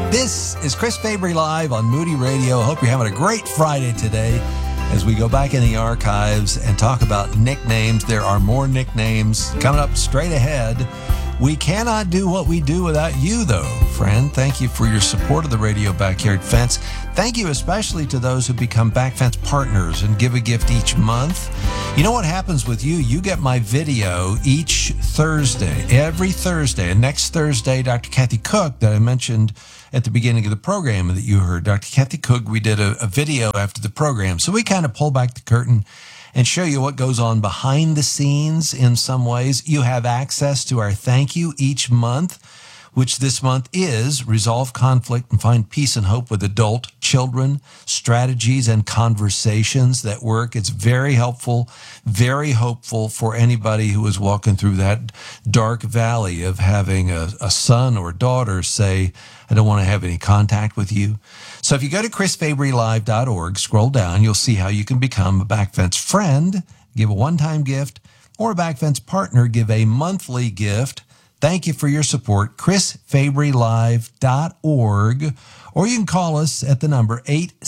This is Chris Fabry Live on Moody Radio. Hope you're having a great Friday today as we go back in the archives and talk about nicknames. There are more nicknames coming up straight ahead. We cannot do what we do without you, though, friend. Thank you for your support of the Radio Backyard Fence. Thank you especially to those who become Back Fence partners and give a gift each month. You know what happens with you? You get my video each Thursday, every Thursday. And next Thursday, Dr. Kathy Cook, that I mentioned at the beginning of the program that you heard, Dr. Kathy Cook, we did a video after the program. So we kind of pull back the curtain and show you what goes on behind the scenes in some ways. You have access to our thank you each month, which this month is Resolve Conflict and Find Peace and Hope with Adult Children, Strategies and Conversations that Work. It's very helpful, very hopeful for anybody who is walking through that dark valley of having a son or daughter say, I don't want to have any contact with you. So if you go to chrisfabrylive.org, scroll down, you'll see how you can become a Back Fence friend, give a one-time gift, or a Back Fence partner, give a monthly gift. Thank you for your support, chrisfabrylive.org, or you can call us at the number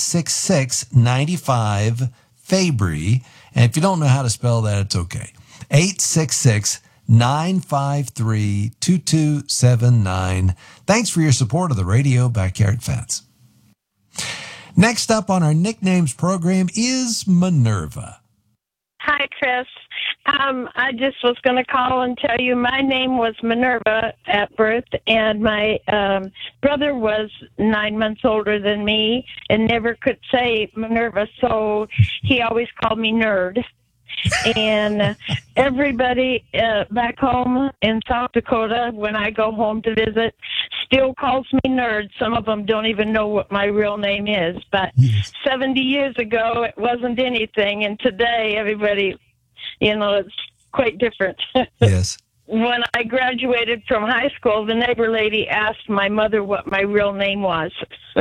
866-95-FABRY. And if you don't know how to spell that, it's okay. 866-953-2279. Thanks for your support of the Radio Backyard Fence. Next up on our nicknames program is Minerva. Hi, Chris. I just was going to call and tell you my name was Minerva at birth, and my brother was 9 months older than me and never could say Minerva, so he always called me Nerd. And everybody back home in South Dakota, when I go home to visit, still calls me Nerd. Some of them don't even know what my real name is. But 70 years ago, it wasn't anything. And today, everybody, it's quite different. Yes. When I graduated from high school, the neighbor lady asked my mother what my real name was.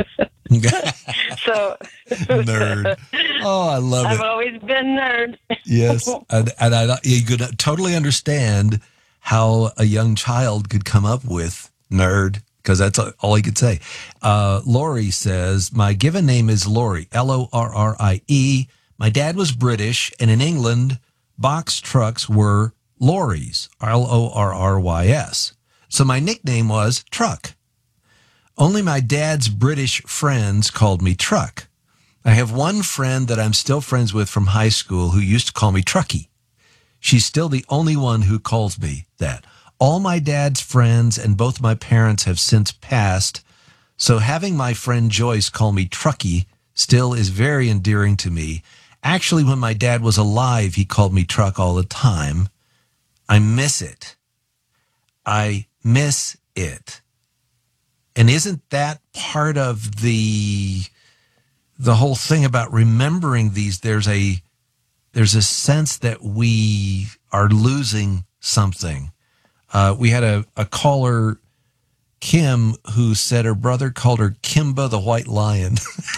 So Nerd. Oh, I love it. I've always been Nerd. Yes. And you could totally understand how a young child could come up with Nerd, because that's all he could say. Lori says, my given name is Lorrie, Lorrie. My dad was British, and in England, box trucks were lorries, Lorrys. So my nickname was Truck. Only my dad's British friends called me Truck. I have one friend that I'm still friends with from high school who used to call me Trucky. She's still the only one who calls me that. All my dad's friends and both my parents have since passed, so having my friend Joyce call me Trucky still is very endearing to me. Actually, when my dad was alive, he called me Truck all the time. I miss it. I miss it. And isn't that part of the whole thing about remembering these? There's a sense that we are losing something. We had a caller, Kim, who said her brother called her Kimba the White Lion.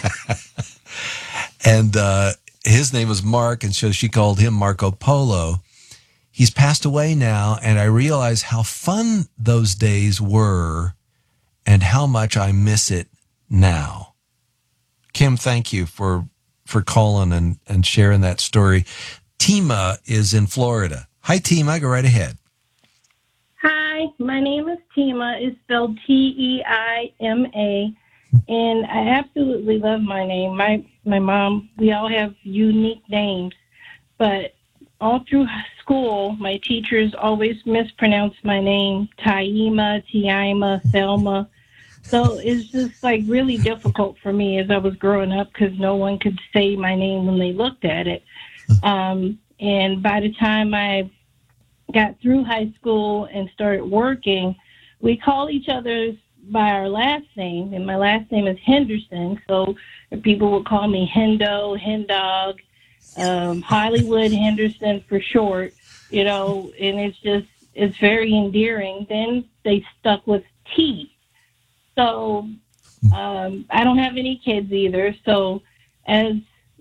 And his name was Mark, and so she called him Marco Polo. He's passed away now, and I realize how fun those days were and how much I miss it now. Kim, thank you for calling and sharing that story. Tima is in Florida. Hi, Tima. Go right ahead. Hi, my name is Tima. It's spelled Teima, and I absolutely love my name. My mom, we all have unique names, but all through school, my teachers always mispronounced my name, Taima, Tiima, Thelma. So it's just like really difficult for me as I was growing up because no one could say my name when they looked at it. And by the time I got through high school and started working, we call each other by our last name, and my last name is Henderson, so people would call me Hendo, Hendog, Hollywood Henderson for short, and it's very endearing. Then they stuck with T. So I don't have any kids either, so as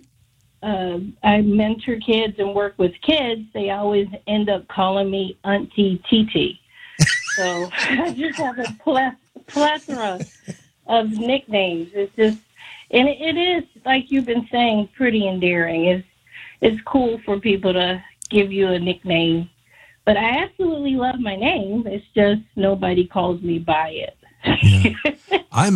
I mentor kids and work with kids, they always end up calling me Auntie TT. So I just have a plethora of nicknames. It's just, and it is, like you've been saying, pretty endearing. It's cool for people to give you a nickname. But I absolutely love my name. It's just nobody calls me by it. Yeah.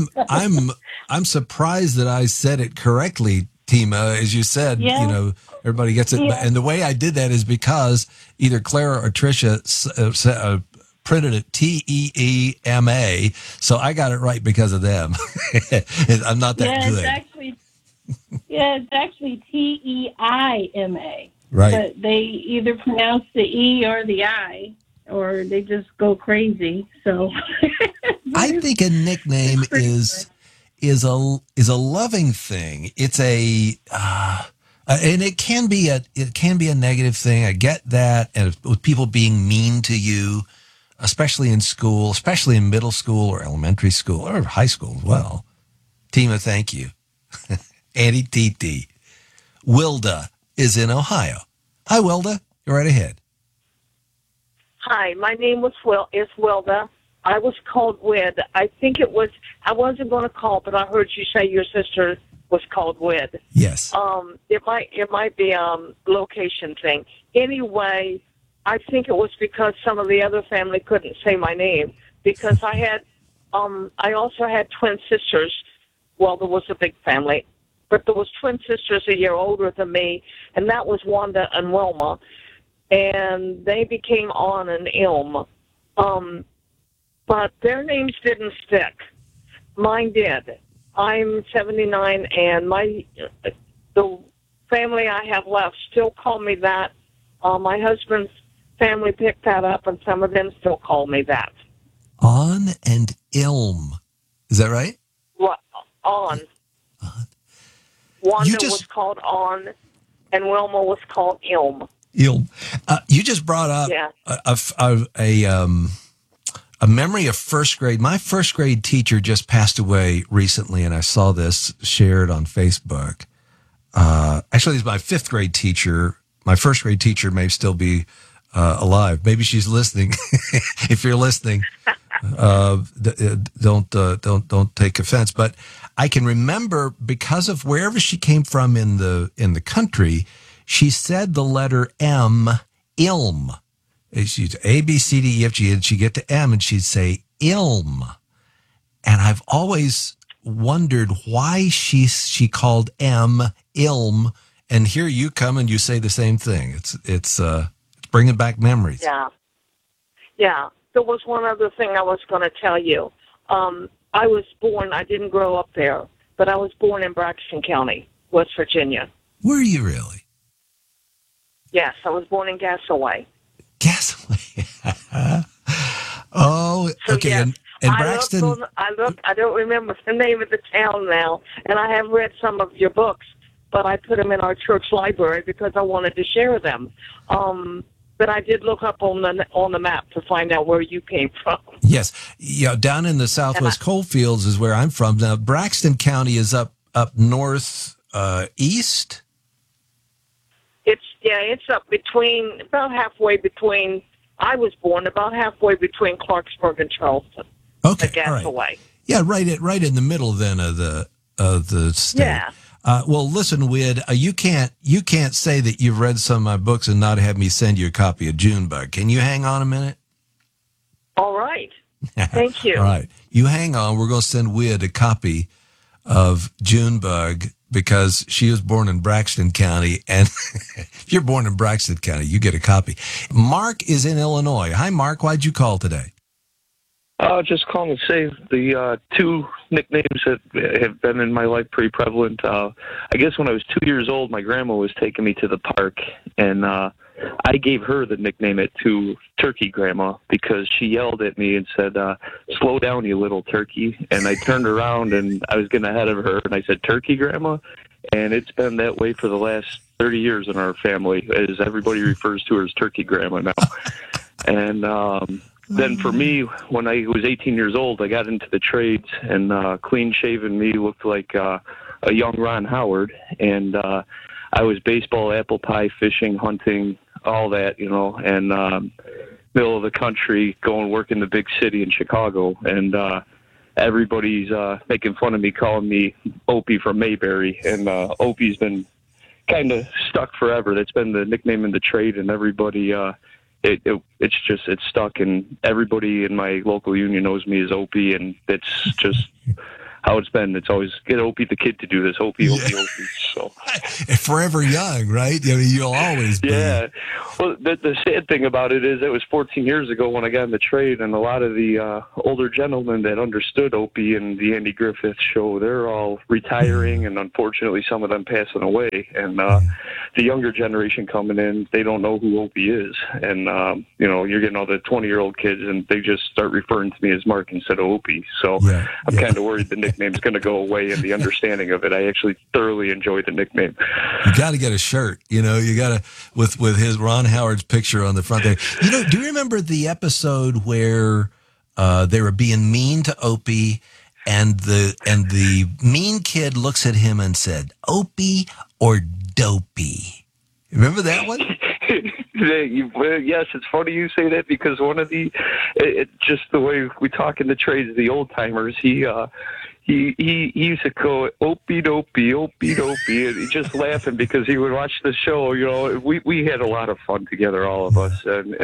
I'm surprised that I said it correctly, Tima. As you said, Yeah. everybody gets it. Yeah. And the way I did that is because either Clara or Tricia printed it Teema, so I got it right because of them. I'm not that good. It's actually Teima. Right. But they either pronounce the E or the I, or they just go crazy. So I think a nickname is a loving thing. It's and it can be a negative thing. I get that, and with people being mean to you, especially in school, especially in middle school or elementary school or high school as well. Tima, thank you. Auntie Titi. Wilda is in Ohio. Hi, Wilda. You're right ahead. Hi, my name is Wilda. I was called Wid. I wasn't going to call, but I heard you say your sister was called Wid. Yes. It might be location thing. Anyway, I think it was because some of the other family couldn't say my name, because I also had twin sisters. Well, there was a big family, but there was twin sisters a year older than me, and that was Wanda and Wilma, and they became On and Ilm. But their names didn't stick. Mine did. I'm 79, and the family I have left still call me that. My husband's family picked that up, and some of them still call me that. On and Ilm. Is that right? What? On. Wanda was called On, and Wilma was called Ilm. Ilm. You just brought up a memory of first grade. My first grade teacher just passed away recently, and I saw this shared on Facebook. Actually, he's my fifth grade teacher. My first grade teacher may still be alive. Maybe she's listening. If you're listening, don't take offense. But I can remember, because of wherever she came from in the country, she said the letter M, Ilm. She'd A, B, C, D, E, F, G, and she'd get to M and she'd say Ilm. And I've always wondered why she called M Ilm. And here you come and you say the same thing. It's bringing back memories. Yeah. Yeah. There was one other thing I was going to tell you. I was born, I didn't grow up there, but I was born in Braxton County, West Virginia. Were you really? Yes, I was born in Gasaway. Gasaway. Oh, so okay. Yes, and Braxton. I don't remember the name of the town now, and I have read some of your books, but I put them in our church library because I wanted to share them. But I did look up on the map to find out where you came from. Yes, down in the Southwest Coalfields is where I'm from. Now, Braxton County is up north east. It's up about halfway between. I was born about halfway between Clarksburg and Charleston. Okay, all right. Away. Yeah, right in the middle then of the state. Yeah. Well, listen, Wid, you can't say that you've read some of my books and not have me send you a copy of Junebug. Can you hang on a minute? All right. Thank you. All right. You hang on. We're going to send Wid a copy of Junebug because she was born in Braxton County. And if you're born in Braxton County, you get a copy. Mark is in Illinois. Hi, Mark. Why'd you call today? Just calling to say the two nicknames that have been in my life pretty prevalent. I guess when I was 2 years old, my grandma was taking me to the park, and I gave her the nickname to Turkey Grandma because she yelled at me and said, "Slow down, you little turkey." And I turned around and I was getting ahead of her, and I said, "Turkey Grandma?" And it's been that way for the last 30 years in our family, as everybody refers to her as Turkey Grandma now. And then for me, when I was 18 years old, I got into the trades, and clean-shaven me looked like a young Ron Howard. And I was baseball, apple pie, fishing, hunting, all that, and middle of the country, going work in the big city in Chicago. And everybody's making fun of me, calling me Opie from Mayberry, and Opie's been kind of stuck forever. That's been the nickname in the trade, and everybody, it's stuck, and everybody in my local union knows me as Opie, and it's just how it's been. It's always get Opie the kid to do this, Opie. So forever young, right? I mean, you'll always be. Yeah. Well, the sad thing about it is it was 14 years ago when I got in the trade, and a lot of the older gentlemen that understood Opie and the Andy Griffith Show, they're all retiring, and unfortunately some of them passing away. And the younger generation coming in, they don't know who Opie is. And, you're getting all the 20-year-old kids, and they just start referring to me as Mark instead of Opie. So I'm kind of worried the nickname's going to go away and the understanding of it. I actually thoroughly enjoy the nickname. You got to get a shirt, you got to, with his Ron Howard's picture on the front there. Do you remember the episode where they were being mean to Opie, and the mean kid looks at him and said, "Opie or Dopey"? Remember that one? Yes, it's funny you say that, because one of just the way we talk in the trades, the old timers, he used to go Opie Dopey, Opie Dopey, and he just laughing because he would watch the show. We had a lot of fun together, all of us, and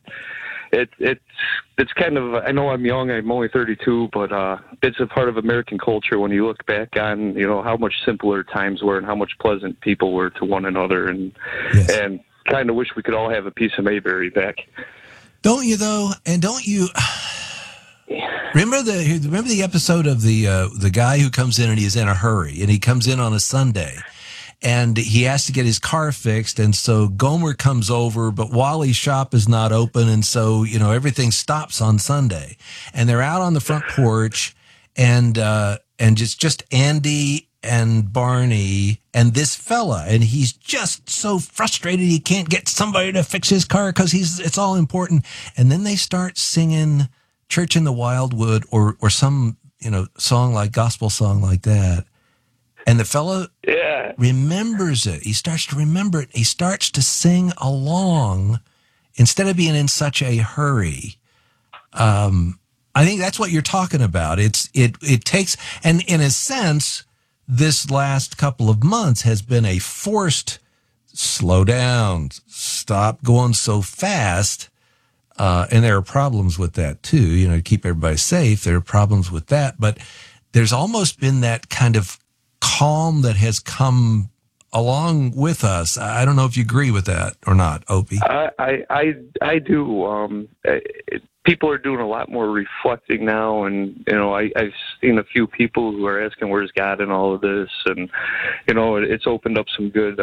it's kind of, I know I'm young, I'm only 32, but it's a part of American culture when you look back on how much simpler times were and how much pleasant people were to one another, and kind of wish we could all have a piece of Mayberry back. Don't you though? And don't you remember the episode of the guy who comes in and he's in a hurry, and he comes in on a Sunday, and he has to get his car fixed, and so Gomer comes over, but Wally's shop is not open, and so everything stops on Sunday, and they're out on the front porch, and just Andy and Barney and this fella, and he's just so frustrated he can't get somebody to fix his car because it's all important. And then they start singing Church in the Wildwood or some song, like gospel song like that, and the fella remembers it. He starts to remember it. He starts to sing along instead of being in such a hurry. I think that's what you're talking about. It takes, and in a sense, this last couple of months has been a forced slow down, stop going so fast. And there are problems with that too, to keep everybody safe. There are problems with that, but there's almost been that kind of calm that has come along with us. I don't know if you agree with that or not, Opie. I do. People are doing a lot more reflecting now, and I've seen a few people who are asking where's God in all of this, and it's opened up some good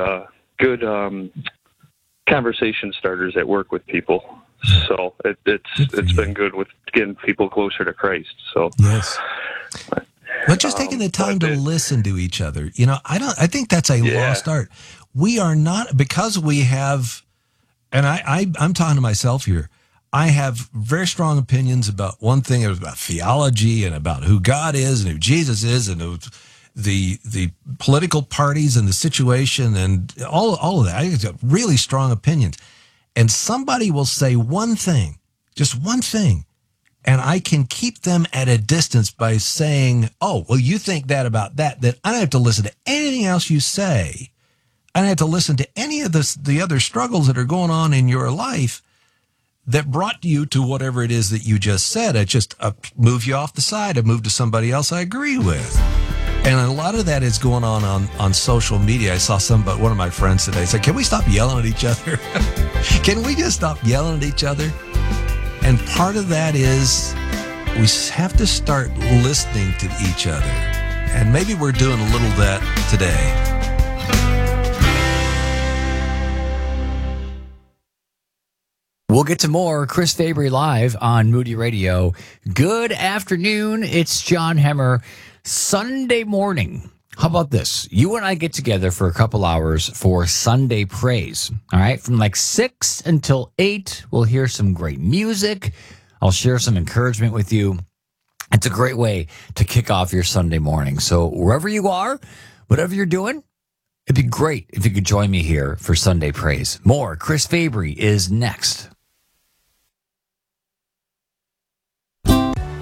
conversation starters at work with people. So it's been good with getting people closer to Christ. So yes. But just taking the time to listen to each other, I think that's a lost art. We are not, because we have, and I'm talking to myself here, I have very strong opinions about one thing, about theology and about who God is and who Jesus is and the political parties and the situation and all of that. I have really strong opinions. And somebody will say one thing, just one thing, and I can keep them at a distance by saying, "Oh, well, you think that about that, then I don't have to listen to anything else you say. I don't have to listen to any of the other struggles that are going on in your life that brought you to whatever it is that you just said. I just move you off the side. I move to somebody else I agree with." And a lot of that is going on social media. I saw one of my friends today say, "Can we stop yelling at each other? Can we just stop yelling at each other?" And part of that is we have to start listening to each other. And maybe we're doing a little of that today. We'll get to more Chris Fabry Live on Moody Radio. Good afternoon. It's John Hemmer. Sunday morning. How about this? You and I get together for a couple hours for Sunday Praise. All right. From like 6 until 8, we'll hear some great music. I'll share some encouragement with you. It's a great way to kick off your Sunday morning. So wherever you are, whatever you're doing, it'd be great if you could join me here for Sunday Praise. More Chris Fabry is next.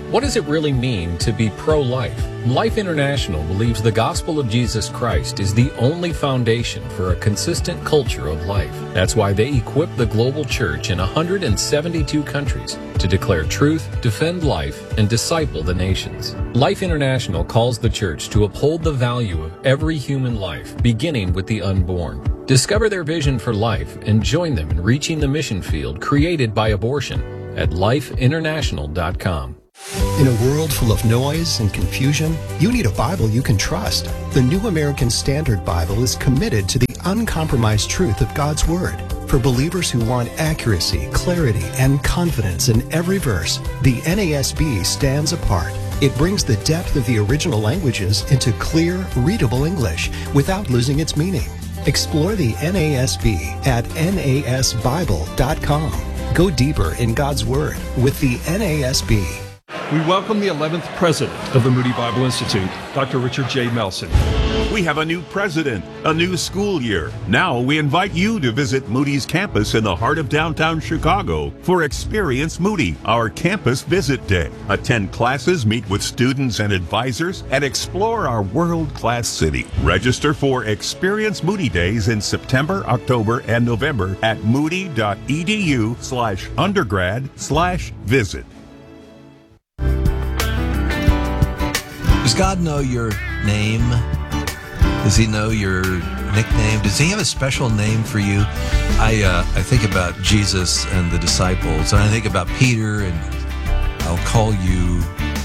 What does it really mean to be pro-life? Life International believes the gospel of Jesus Christ is the only foundation for a consistent culture of life. That's why they equip the global church in 172 countries to declare truth, defend life, and disciple the nations. Life International calls the church to uphold the value of every human life, beginning with the unborn. Discover their vision for life and join them in reaching the mission field created by abortion at lifeinternational.com. In a world full of noise and confusion, you need a Bible you can trust. The New American Standard Bible is committed to the uncompromised truth of God's Word. For believers who want accuracy, clarity, and confidence in every verse, the NASB stands apart. It brings the depth of the original languages into clear, readable English without losing its meaning. Explore the NASB at nasbible.com. Go deeper in God's Word with the NASB. We welcome the 11th president of the Moody Bible Institute, Dr. Richard J. Melson. We have a new president, a new school year. Now we invite you to visit Moody's campus in the heart of downtown Chicago for Experience Moody, our campus visit day. Attend classes, meet with students and advisors, and explore our world-class city. Register for Experience Moody Days in September, October, and November at moody.edu/undergrad/visit. Does God know your name? Does he know your nickname? Does he have a special name for you? I think about Jesus and the disciples, and I think about Peter, and I'll call you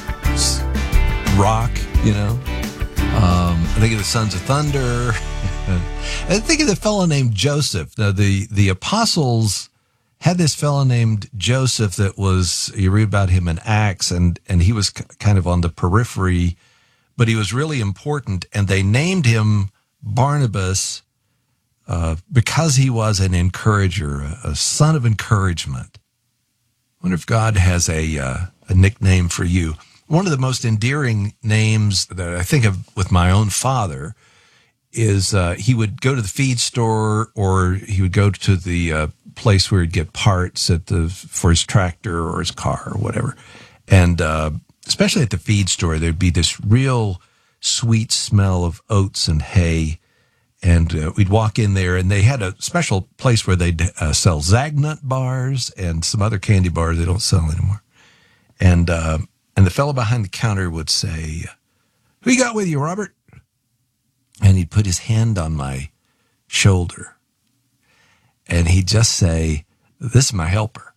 Rock, you know. I think of the Sons of Thunder. I think of the fellow named Joseph. Now, the apostles had this fellow named Joseph that was, you read about him in Acts, and he was kind of on the periphery, but he was really important, and they named him Barnabas because he was an encourager, a son of encouragement. I wonder if God has a nickname for you. One of the most endearing names that I think of with my own father is he would go to the feed store, or he would go to the place where he'd get parts for his tractor or his car or whatever. And especially at the feed store, there'd be this real sweet smell of oats and hay. And we'd walk in there, and they had a special place where they'd sell Zagnut bars and some other candy bars they don't sell anymore. And the fellow behind the counter would say, "Who you got with you, Robert?" And he'd put his hand on my shoulder, and he'd just say, "This is my helper."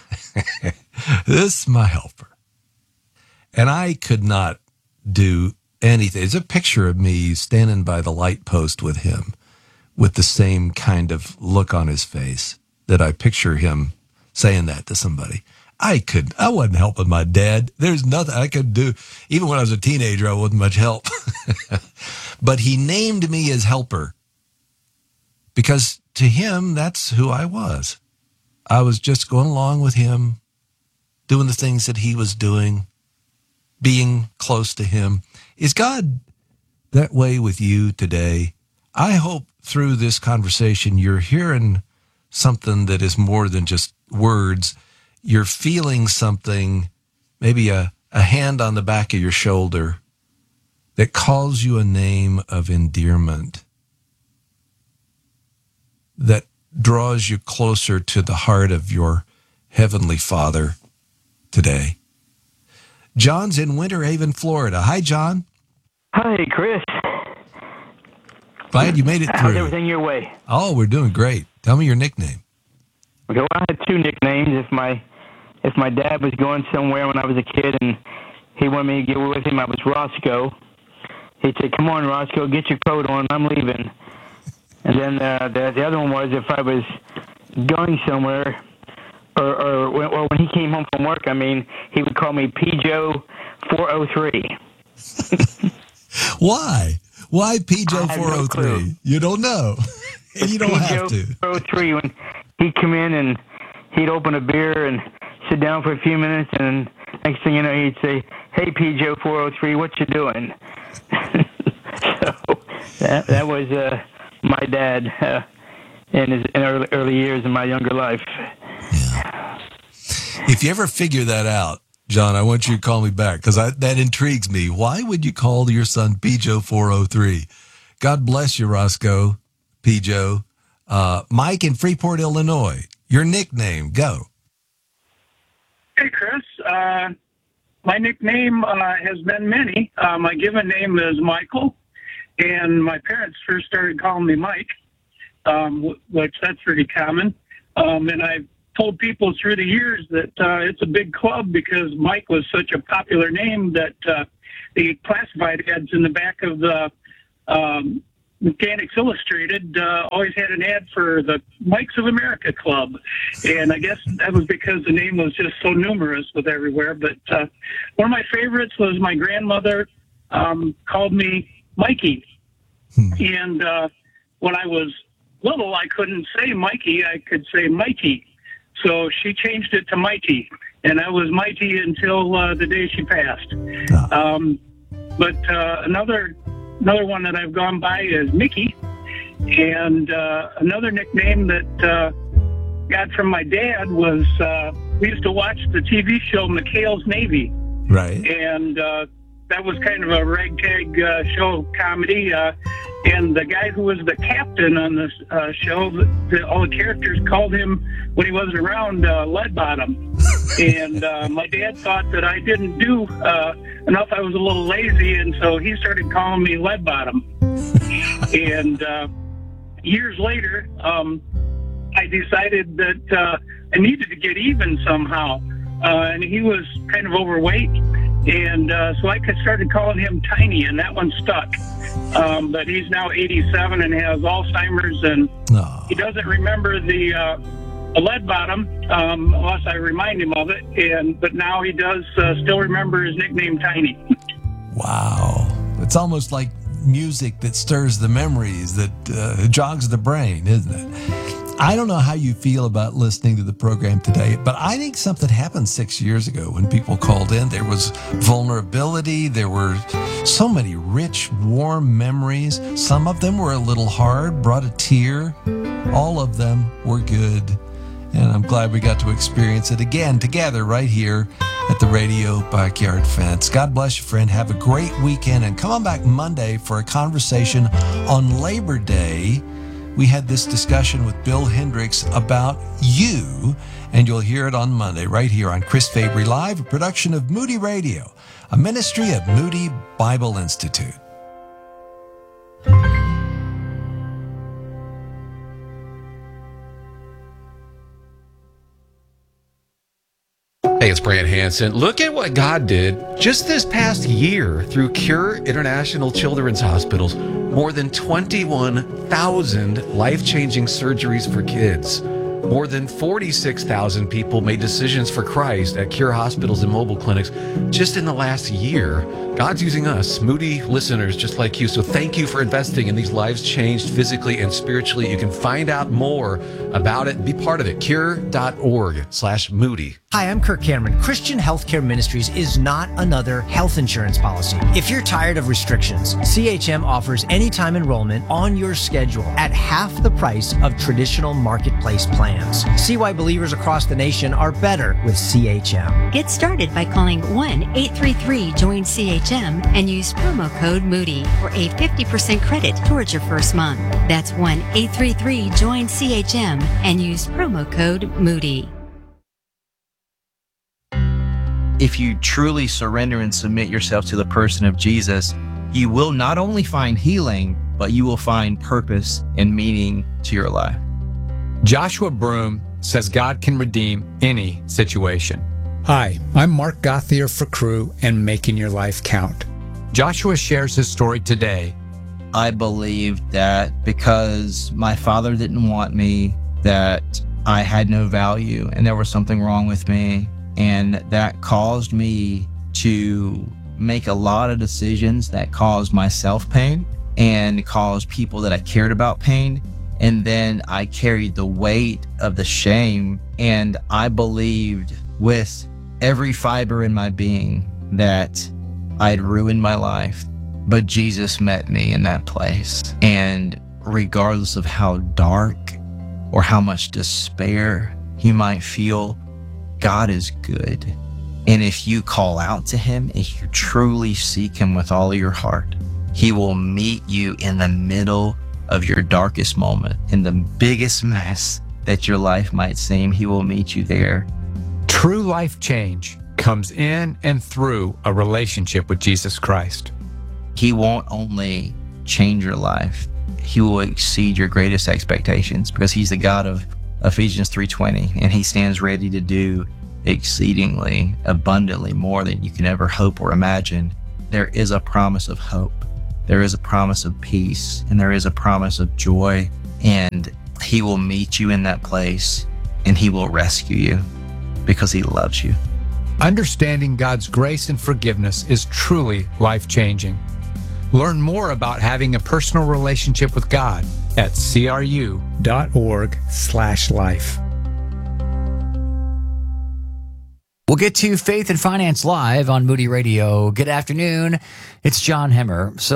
This is my helper. And I could not do anything. It's a picture of me standing by the light post with him, with the same kind of look on his face that I picture him saying that to somebody. I wasn't helping my dad. There's nothing I could do. Even when I was a teenager, I wasn't much help. But he named me his helper because to him, that's who I was. I was just going along with him, doing the things that he was doing, being close to him. Is God that way with you today? I hope through this conversation you're hearing something that is more than just words. You're feeling something, maybe a hand on the back of your shoulder that calls you a name of endearment, that draws you closer to the heart of your Heavenly Father today. John's in Winter Haven, Florida. Hi, John. Hi, Chris. Glad you made it through. How's everything your way? Oh, we're doing great. Tell me your nickname. Okay, well, I had two nicknames. If my dad was going somewhere when I was a kid and he wanted me to get with him, I was Roscoe. He'd say, "Come on, Roscoe, get your coat on. I'm leaving." And then the other one was if I was going somewhere, or when he came home from work, he would call me P-Joe 403. Why? Why P-Joe 403? No, you don't know. You don't have to. 403, when he'd come in and he'd open a beer and sit down for a few minutes, and next thing you know, he'd say, "Hey, P-Joe 403, what you doing?" So that was my dad in his early years in my younger life. Yeah. If you ever figure that out, John, I want you to call me back because that intrigues me. Why would you call your son Pijo 403? God bless you, Roscoe, Pijo. Mike in Freeport, Illinois. Your nickname, go. Hey, Chris. My nickname has been many. My given name is Michael, and my parents first started calling me Mike, which that's pretty common. And I've told people through the years that it's a big club because Mike was such a popular name that the classified ads in the back of the Mechanics Illustrated always had an ad for the Mikes of America Club. And I guess that was because the name was just so numerous with everywhere. But one of my favorites was my grandmother called me Mikey. And when I was little, I couldn't say Mikey. I could say Mighty. So she changed it to Mighty. And I was Mighty until the day she passed. But another one that I've gone by is Mickey. And another nickname that got from my dad was we used to watch the TV show McHale's Navy. Right. And that was kind of a ragtag show comedy. And the guy who was the captain on this show, all the characters called him, when he wasn't around, Lead Bottom. And my dad thought that I didn't do enough. I was a little lazy, and so he started calling me Lead Bottom. And years later, I decided that I needed to get even somehow. And he was kind of overweight. And so I started calling him Tiny, and that one stuck. But he's now 87 and has Alzheimer's, and he doesn't remember the Lead Bottom unless I remind him of it. But now he does still remember his nickname, Tiny. Wow. It's almost like music that stirs the memories, that jogs the brain, isn't it? I don't know how you feel about listening to the program today, but I think something happened 6 years ago when people called in. There was vulnerability. There were so many rich, warm memories. Some of them were a little hard, brought a tear. All of them were good. And I'm glad we got to experience it again together right here at the Radio Backyard Fence. God bless you, friend. Have a great weekend. And come on back Monday for a conversation on Labor Day. We had this discussion with Bill Hendricks about you, and you'll hear it on Monday right here on Chris Fabry Live, a production of Moody Radio, a ministry of Moody Bible Institute. Hey, it's Brant Hansen. Look at what God did just this past year through Cure International Children's Hospitals. More than 21,000 life-changing surgeries for kids. More than 46,000 people made decisions for Christ at Cure hospitals and mobile clinics just in the last year. God's using us, Moody listeners just like you. So thank you for investing in these lives changed physically and spiritually. You can find out more about it. Be part of it. Cure.org/Moody. Hi, I'm Kirk Cameron. Christian Healthcare Ministries is not another health insurance policy. If you're tired of restrictions, CHM offers anytime enrollment on your schedule at half the price of traditional marketplace plans. See why believers across the nation are better with CHM. Get started by calling 1-833-JOIN-CHM and use promo code Moody for a 50% credit towards your first month. That's 1-833-JOIN-CHM and use promo code Moody. If you truly surrender and submit yourself to the person of Jesus, you will not only find healing, but you will find purpose and meaning to your life. Joshua Broom says God can redeem any situation. Hi, I'm Mark Gothier for Crew and Making Your Life Count. Joshua shares his story today. I believed that because my father didn't want me, that I had no value and there was something wrong with me. And that caused me to make a lot of decisions that caused myself pain and caused people that I cared about pain. And then I carried the weight of the shame. And I believed with every fiber in my being that I'd ruined my life. But Jesus met me in that place. And regardless of how dark or how much despair you might feel, God is good. And if you call out to him, if you truly seek him with all of your heart, he will meet you in the middle of your darkest moment, in the biggest mess that your life might seem. He will meet you there. True life change comes in and through a relationship with Jesus Christ. He won't only change your life, he will exceed your greatest expectations, because he's the God of Ephesians 3:20, and he stands ready to do exceedingly abundantly more than you can ever hope or imagine. There is a promise of hope. There is a promise of peace, and there is a promise of joy, and he will meet you in that place, and he will rescue you because he loves you. Understanding God's grace and forgiveness is truly life-changing. Learn more about having a personal relationship with God at cru.org/life. We'll get to Faith and Finance Live on Moody Radio. Good afternoon. It's John Hemmer. So